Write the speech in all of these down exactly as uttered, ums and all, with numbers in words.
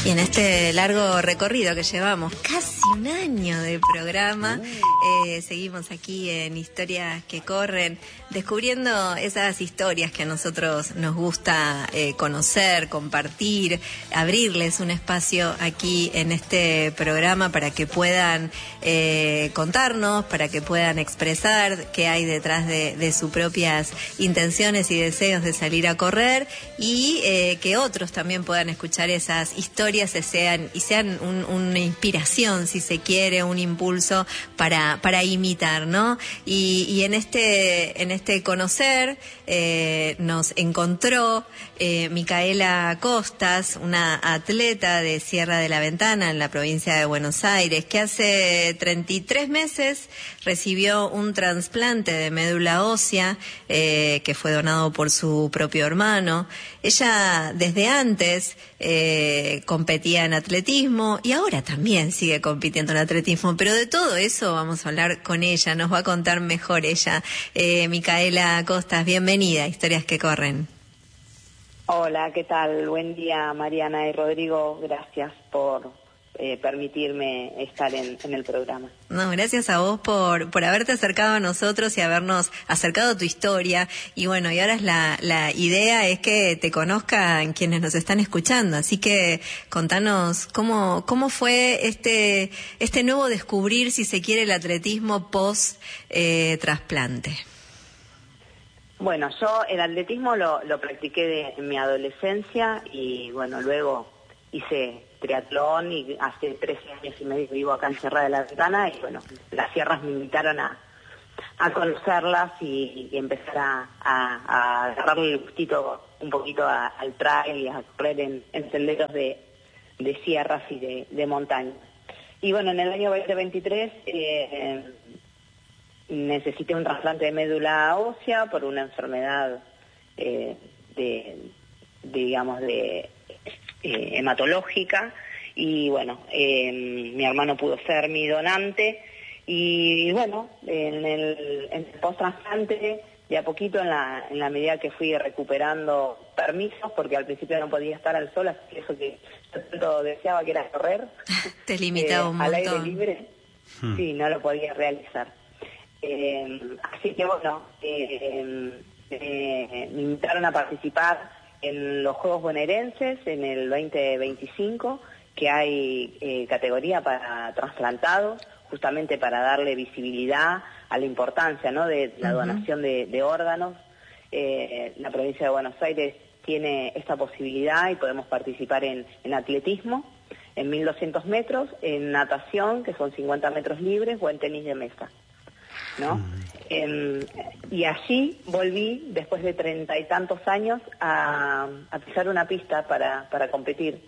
Y en este largo recorrido que llevamos, casi un año de programa, eh, seguimos aquí en Historias que Corren, descubriendo esas historias que a nosotros nos gusta eh, conocer, compartir, abrirles un espacio aquí en este programa para que puedan eh, contarnos, para que puedan expresar qué hay detrás de, de sus propias intenciones y deseos de salir a correr, y eh, que otros también puedan escuchar esas historias y sean, y sean un, una inspiración, si se quiere, un impulso para, para imitar, ¿no? Y, y en este, en este conocer eh, nos encontró eh, Micaela Costas, una atleta de Sierra de la Ventana, en la provincia de Buenos Aires, que hace treinta y tres meses recibió un trasplante de médula ósea eh, que fue donado por su propio hermano. Ella desde antes eh, competía en atletismo y ahora también sigue compitiendo en atletismo, pero de todo eso vamos a hablar con ella, nos va a contar mejor ella. Eh, Micaela Costas, bienvenida a Historias que Corren. Hola, ¿qué tal? Buen día, Mariana y Rodrigo. Gracias por eh, permitirme estar en, en el programa. No, gracias a vos por, por haberte acercado a nosotros y habernos acercado a tu historia. Y bueno, y ahora es la, la idea es que te conozcan quienes nos están escuchando. Así que contanos cómo, cómo fue este, este nuevo descubrir, si se quiere, el atletismo post eh, trasplante. Bueno, yo el atletismo lo, lo practiqué de, en mi adolescencia y bueno, luego hice triatlón y hace trece años y medio vivo acá en Sierra de la Ventana y bueno, las sierras me invitaron a, a conocerlas y, y empezar a, a, a agarrarle el gustito un poquito a, al trail y a correr en, en senderos de, de sierras y de, de montaña. Y bueno, en el año veinte veintitrés eh, necesité un trasplante de médula ósea por una enfermedad eh, de, de, digamos, de eh, hematológica y bueno, eh, mi hermano pudo ser mi donante y, y bueno, en el, en el post-trasplante, de a poquito, en la, en la medida que fui recuperando permisos, porque al principio no podía estar al sol, así que eso que yo tanto deseaba, que era correr, te limitaba eh, un al montón. aire libre, hmm. sí, no lo podía realizar. Eh, así que bueno, eh, eh, me invitaron a participar en los Juegos Bonaerenses en el veinte veinticinco, que hay eh, categoría para trasplantados, justamente para darle visibilidad a la importancia, ¿no?, de la donación de, de órganos. Eh, la provincia de Buenos Aires tiene esta posibilidad y podemos participar en, en atletismo, en mil doscientos metros, en natación, que son cincuenta metros libres, o en tenis de mesa, ¿no? Eh, y allí volví, después de treinta y tantos años, a, a pisar una pista para, para competir,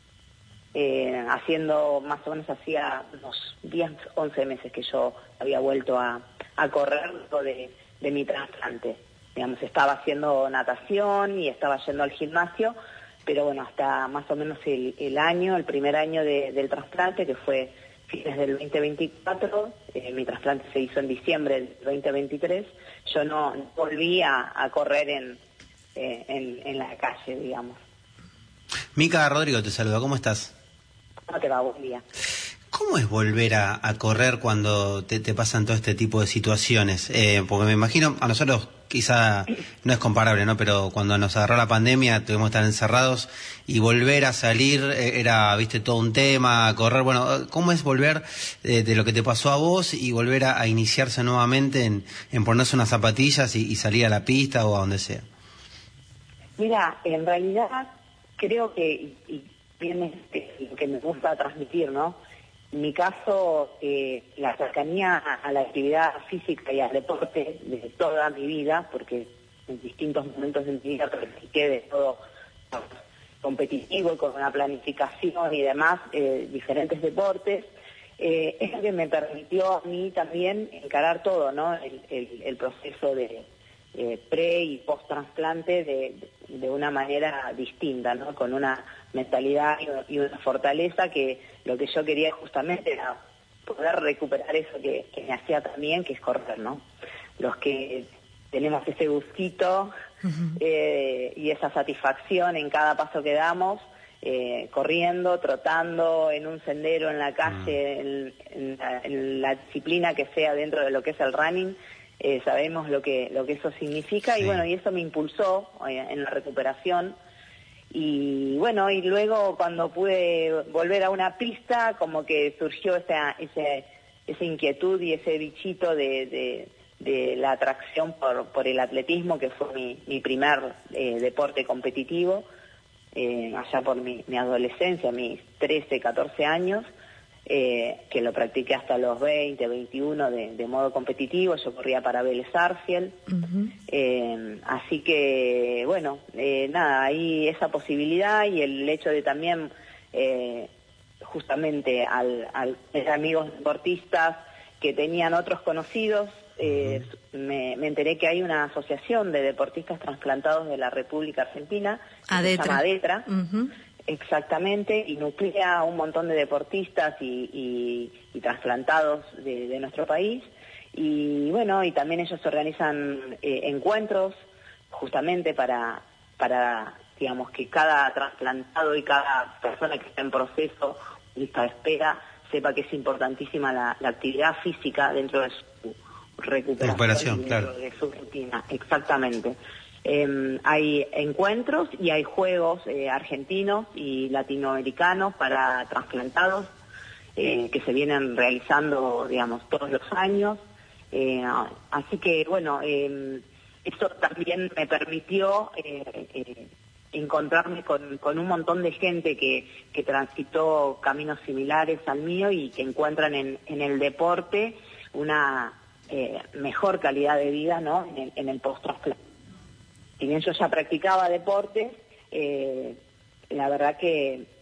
eh, haciendo más o menos hacía unos diez, once meses que yo había vuelto a, a correr de, de mi trasplante. Digamos, estaba haciendo natación y estaba yendo al gimnasio, pero bueno, hasta más o menos el, el año, el primer año de, del trasplante, que fue fines del veinte veinticuatro, eh, mi trasplante se hizo en diciembre del veinte veintitrés, yo no, no volví a, a correr en, eh, en, en la calle, digamos. Mica, Rodrigo te saluda, ¿cómo estás? ¿Cómo te va? Buen día. ¿Cómo es volver a, a correr cuando te, te pasan todo este tipo de situaciones? Eh, porque me imagino, a nosotros quizá no es comparable, ¿no? Pero cuando nos agarró la pandemia tuvimos que estar encerrados y volver a salir eh, era, viste, todo un tema, correr. Bueno, ¿cómo es volver eh, de lo que te pasó a vos y volver a, a iniciarse nuevamente en, en ponerse unas zapatillas y, y salir a la pista o a donde sea? Mira, en realidad creo que, y, y bien este, lo que me gusta transmitir, ¿no? En mi caso, eh, la cercanía a la actividad física y al deporte de toda mi vida, porque en distintos momentos de mi vida practiqué de todo competitivo y con una planificación y demás, eh, diferentes deportes, eh, es lo que me permitió a mí también encarar todo, ¿no? El, el, el proceso de eh, pre y post trasplante de, de una manera distinta, ¿no? Con una mentalidad y una fortaleza que lo que yo quería justamente era poder recuperar eso que, que me hacía también, que es correr, ¿no? Los que tenemos ese gustito uh-huh. eh, y esa satisfacción en cada paso que damos, eh, corriendo, trotando, en un sendero, en la calle, en, en, la, en la disciplina que sea dentro de lo que es el running, eh, sabemos lo que, lo que eso significa, sí. Y bueno, y eso me impulsó eh, en la recuperación. Y bueno, y luego cuando pude volver a una pista, como que surgió esa, ese, esa inquietud y ese bichito de, de, de la atracción por, por el atletismo, que fue mi, mi primer eh, deporte competitivo, eh, allá por mi, mi adolescencia, mis trece, catorce años, eh, que lo practiqué hasta los veinte, veintiuno de, de modo competitivo. Yo corría para Vélez Sarsfield. Uh-huh. eh, así que, bueno, eh, nada, ahí esa posibilidad y el hecho de también, eh, justamente al, al tener amigos deportistas que tenían otros conocidos, eh, uh-huh. me, me enteré que hay una asociación de deportistas trasplantados de la República Argentina, que Adetra. se llama Adetra. Uh-huh. Exactamente, y nuclea a un montón de deportistas y, y, y trasplantados de, de nuestro país. Y bueno, y también ellos organizan eh, encuentros justamente para, para, digamos, que cada trasplantado y cada persona que está en proceso, lista de espera, sepa que es importantísima la, la actividad física dentro de su recuperación, recuperación, dentro claro. de su rutina. Exactamente. Eh, hay encuentros y hay juegos eh, argentinos y latinoamericanos para trasplantados eh, que se vienen realizando, digamos, todos los años. Eh, así que, bueno, eh, eso también me permitió eh, eh, encontrarme con, con un montón de gente que, que transitó caminos similares al mío y que encuentran en, en el deporte una eh, mejor calidad de vida, ¿no?, en el, en el post-trasplante. Si bien yo ya practicaba deportes, eh, la verdad que